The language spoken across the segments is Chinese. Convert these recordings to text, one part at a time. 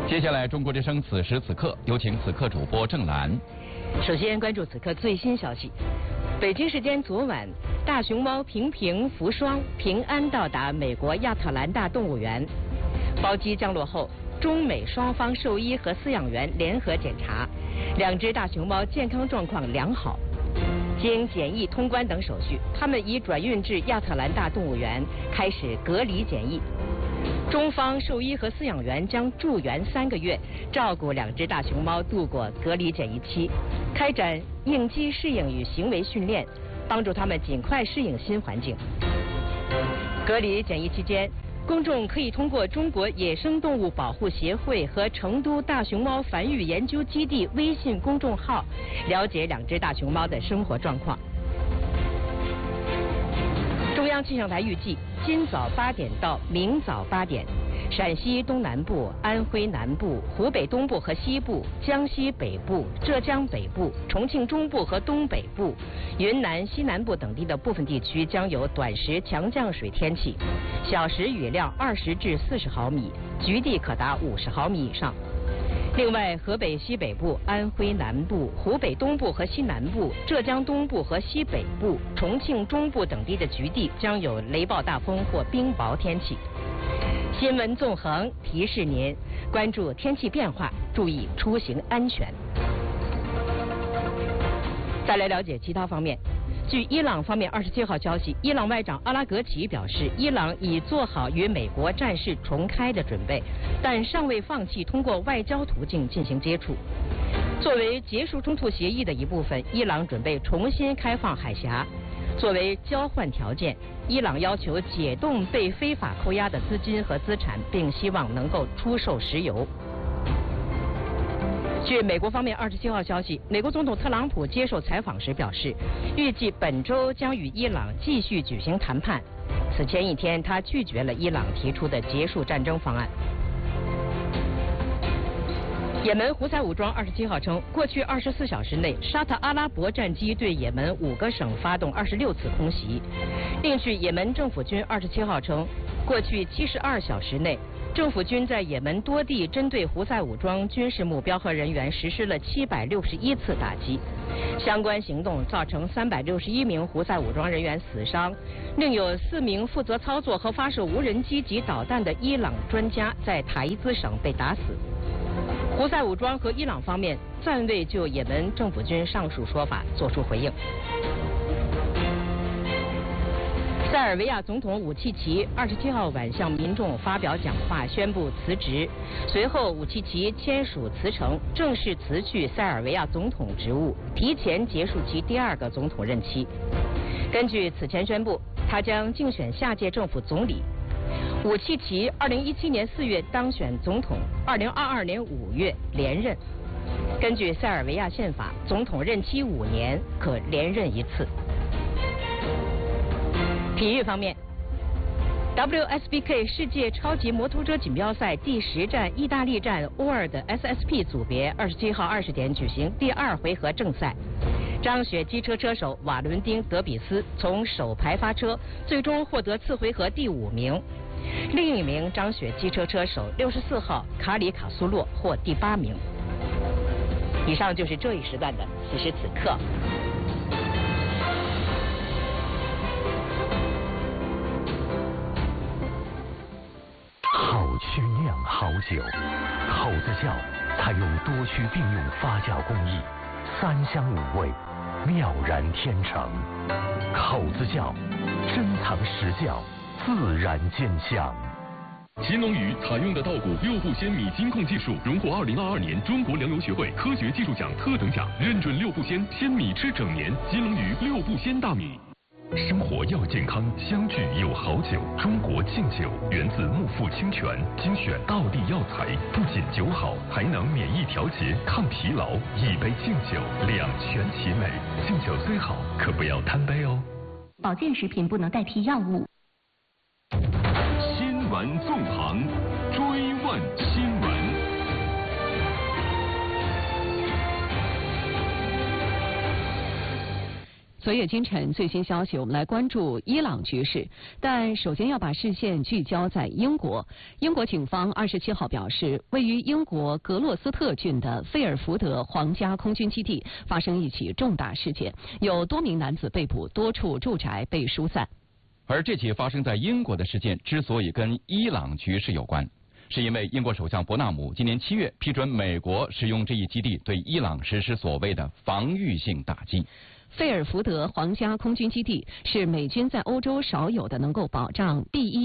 接下来，中国之声此时此刻，有请此刻主播郑兰。 首先关注此刻最新消息。北京时间昨晚，大熊猫平平福双平安到达美国亚特兰大动物园。包机降落后，中美双方兽医和饲养员联合检查，两只大熊猫健康状况良好。经检疫通关等手续，它们已转运至亚特兰大动物园开始隔离检疫。中方兽医和饲养员将驻园3个月，照顾两只大熊猫度过隔离检疫期，开展应激适应与行为训练，帮助它们尽快适应新环境。隔离检疫期间，公众可以通过中国野生动物保护协会和成都大熊猫繁育研究基地微信公众号了解两只大熊猫的生活状况。中央气象台预计，今早8点到明早8点，陕西东南部、安徽南部、湖北东部和西部、江西北部、浙江北部、重庆中部和东北部、云南西南部等地的部分地区将有短时强降水天气，小时雨量20至40毫米，局地可达50毫米以上。另外，河北西北部、安徽南部、湖北东部和西南部、浙江东部和西北部、重庆中部等地的局地将有雷暴大风或冰雹天气。新闻纵横提示您关注天气变化，注意出行安全。再来了解其他方面。据伊朗方面27号消息，伊朗外长阿拉格齐表示，伊朗已做好与美国战事重开的准备，但尚未放弃通过外交途径进行接触。作为结束冲突协议的一部分，伊朗准备重新开放海峡。作为交换条件，伊朗要求解冻被非法扣押的资金和资产，并希望能够出售石油。据美国方面27号消息，美国总统特朗普接受采访时表示，预计本周将与伊朗继续举行谈判。此前一天，他拒绝了伊朗提出的结束战争方案。也门胡塞武装27号称，过去24小时内，沙特阿拉伯战机对也门5个省发动26次空袭。另据也门政府军27号称，过去72小时内，政府军在也门多地针对胡塞武装军事目标和人员实施了761次打击，相关行动造成361名胡塞武装人员死伤，另有4名负责操作和发射无人机及导弹的伊朗专家在塔伊兹省被打死。胡塞武装和伊朗方面暂未就也门政府军上述说法作出回应。塞尔维亚总统武契奇27号晚向民众发表讲话，宣布辞职。随后，武契奇签署辞呈，正式辞去塞尔维亚总统职务，提前结束其第2个总统任期。根据此前宣布，他将竞选下届政府总理。武契奇2017年4月当选总统，2022年5月连任。根据塞尔维亚宪法，总统任期5年，可连任1次。体育方面 ，WSBK 世界超级摩托车锦标赛第10站意大利站欧尔的 SSP 组别27号20点举行第2回合正赛。张雪机车车手瓦伦丁·德比斯从首排发车，最终获得次回合第5名。另一名张雪机车车手64号卡里卡苏洛获第8名。以上就是这一时段的此时此刻。 好曲酿好酒，口子窖采用多区并用发酵工艺，3香5味，妙然天成。口子窖珍藏实窖，自然兼香。 乾隆鱼采用的稻谷6步鲜米金控技术，荣获2022年中国粮油学会科学技术奖特等奖，认准6步鲜，鲜米吃整年。金龙鱼6步鲜大米。生活要健康，相聚有好酒。中国劲酒源自木富清泉，精选道地药材，不仅酒好，还能免疫调节、抗疲劳。一杯劲酒，两全其美。劲酒虽好，可不要贪杯哦。 保健食品不能代替药物。 新闻纵横，追问新闻。 昨夜今晨最新消息，我们来关注伊朗局势，但首先要把视线聚焦在英国。英国警方27号表示，位于英国格洛斯特郡的费尔福德皇家空军基地发生一起重大事件，有多名男子被捕，多处住宅被疏散。 而这起发生在英国的事件之所以跟伊朗局势有关，是因为英国首相伯纳姆今年7月批准美国使用这一基地对伊朗实施所谓的防御性打击。 费尔福德皇家空军基地是美军在欧洲少有的能够保障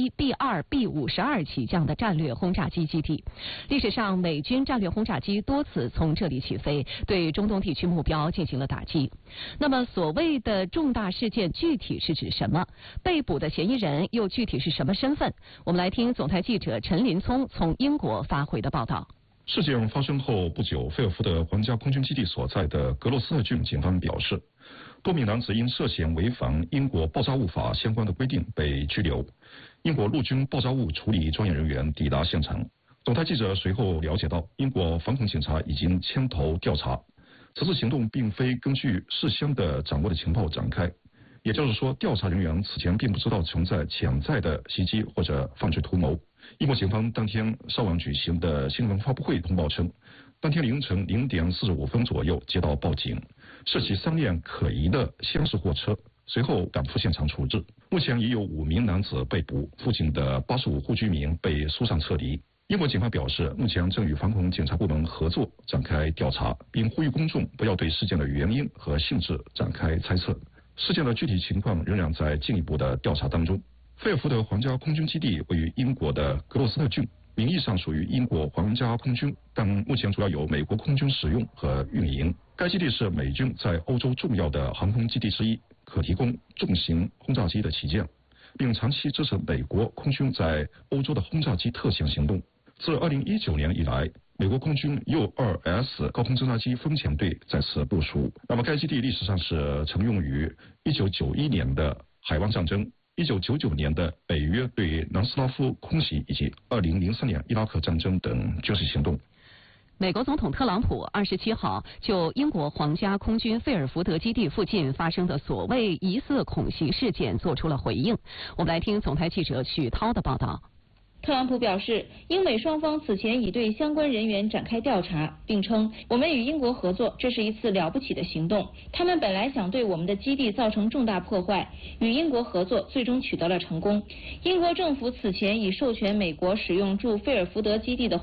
B1、B2、B52 起降的战略轰炸机基地。历史上，美军战略轰炸机多次从这里起飞，对中东地区目标进行了打击。那么，所谓的重大事件具体是指什么？被捕的嫌疑人又具体是什么身份？我们来听总台记者陈林聪从英国发回的报道。 事件发生后不久，费尔福德皇家空军基地所在的格洛斯特郡警方表示，多名男子因涉嫌违反英国爆炸物法相关的规定被拘留。英国陆军爆炸物处理专业人员抵达现场。总台记者随后了解到，英国反恐警察已经牵头调查。此次行动并非根据事先的掌握的情报展开，也就是说，调查人员此前并不知道存在潜在的袭击或者犯罪图谋。英国警方当天稍晚举行的新闻发布会通报称，当天凌晨0点45分左右接到报警，涉及3辆可疑的厢式货车，随后赶赴现场处置。目前已有5名男子被捕，附近的85户居民被疏散撤离。英国警方表示，目前正与反恐检察部门合作展开调查，并呼吁公众不要对事件的原因和性质展开猜测。事件的具体情况仍然在进一步的调查当中。费尔福德皇家空军基地位于英国的格洛斯特郡，名义上属于英国皇家空军，但目前主要由美国空军使用和运营。该基地是美军在欧洲重要的航空基地之一，可提供重型轰炸机的起降，并长期支持美国空军在欧洲的轰炸机特遣行动。自2019年以来，美国空军U-2S 高空侦察机风潜队在此部署。那么该基地历史上是曾用于1991年的海湾战争、1999年的北约对南斯拉夫空袭以及2003年伊拉克战争等军事行动。 美国总统特朗普27号就英国皇家空军费尔福德基地附近发生的所谓疑似恐袭事件做出了回应。我们来听总台记者许涛的报道。 特朗普表示，英美双方此前已对相关人员展开调查，并称我们与英国合作，这是一次了不起的行动。他们本来想对我们的基地造成重大破坏，与英国合作最终取得了成功。英国政府此前已授权美国使用驻费尔福德基地的